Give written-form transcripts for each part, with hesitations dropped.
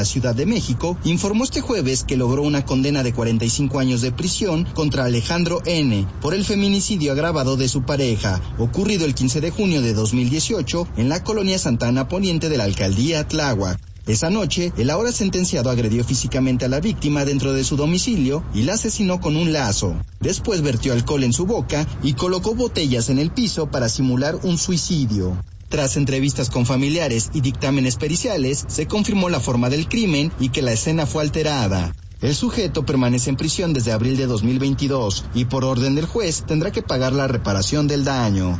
La Ciudad de México informó este jueves que logró una condena de 45 años de prisión contra Alejandro N. por el feminicidio agravado de su pareja, ocurrido el 15 de junio de 2018 en la colonia Santana Poniente de la alcaldía Tláhuac. Esa noche, el ahora sentenciado agredió físicamente a la víctima dentro de su domicilio y la asesinó con un lazo. Después vertió alcohol en su boca y colocó botellas en el piso para simular un suicidio. Tras entrevistas con familiares y dictámenes periciales, se confirmó la forma del crimen y que la escena fue alterada. El sujeto permanece en prisión desde abril de 2022 y por orden del juez tendrá que pagar la reparación del daño.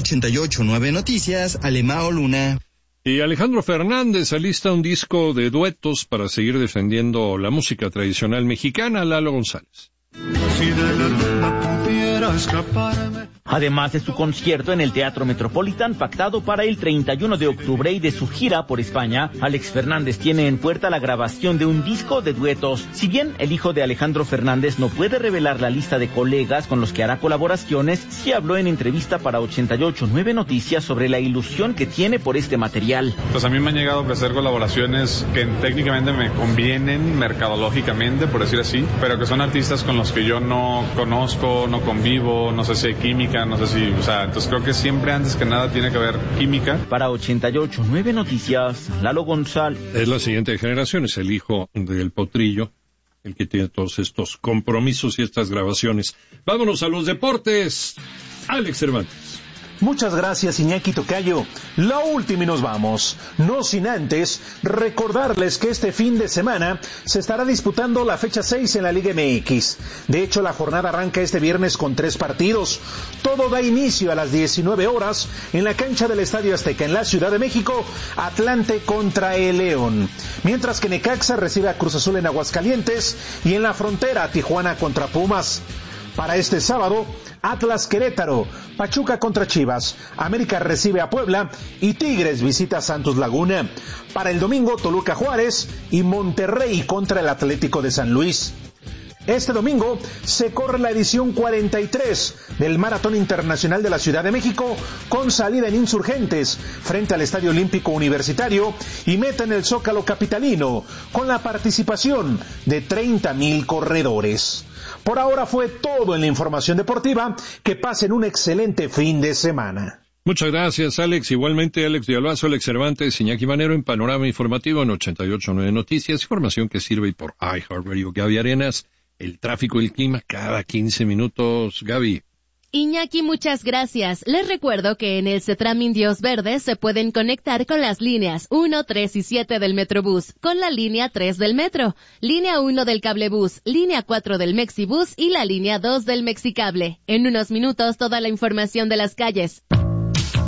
88.9 Noticias, Alemao Luna. Y Alejandro Fernández alista un disco de duetos para seguir defendiendo la música tradicional mexicana. Lalo González. Si de la luna pudiera escaparme. Además de su concierto en el Teatro Metropolitan pactado para el 31 de octubre y de su gira por España, Alex Fernández tiene en puerta la grabación de un disco de duetos. Si bien el hijo de Alejandro Fernández no puede revelar la lista de colegas con los que hará colaboraciones, sí habló en entrevista para 88.9 Noticias sobre la ilusión que tiene por este material. Pues a mí me han llegado a ofrecer colaboraciones que técnicamente me convienen mercadológicamente, por decir así, pero que son artistas con los que yo no conozco, no convivo, no sé si hay química, no sé si, entonces creo que siempre antes que nada tiene que haber química. Para 88.9 Noticias, Lalo González. Es la siguiente generación, es el hijo del Potrillo, el que tiene todos estos compromisos y estas grabaciones. Vámonos a los deportes. Alex Cervantes. Muchas gracias, Iñaki Tocayo. La última y nos vamos. No sin antes recordarles que este fin de semana se estará disputando la fecha 6 en la Liga MX. De hecho, la jornada arranca este viernes con 3 partidos. Todo da inicio a las 19 horas en la cancha del Estadio Azteca en la Ciudad de México, Atlante contra el León. Mientras que Necaxa recibe a Cruz Azul en Aguascalientes y en la frontera Tijuana contra Pumas. Para este sábado, Atlas Querétaro, Pachuca contra Chivas, América recibe a Puebla y Tigres visita Santos Laguna. Para el domingo, Toluca Juárez y Monterrey contra el Atlético de San Luis. Este domingo se corre la edición 43 del Maratón Internacional de la Ciudad de México con salida en Insurgentes frente al Estadio Olímpico Universitario y meta en el Zócalo capitalino con la participación de 30,000 corredores. Por ahora fue todo en la información deportiva. Que pasen un excelente fin de semana. Muchas gracias, Alex. Igualmente, Alex de Albazo, Alex Cervantes, Iñaki Manero en Panorama Informativo en 88.9 Noticias. Información que sirve por iHeartRadio. Gaby Arenas, el tráfico y el clima cada 15 minutos. Gaby. Iñaki, muchas gracias. Les recuerdo que en el CETRAM Indios Verdes se pueden conectar con las líneas 1, 3 y 7 del Metrobús, con la línea 3 del Metro, línea 1 del Cablebús, línea 4 del Mexibús y la línea 2 del Mexicable. En unos minutos toda la información de las calles.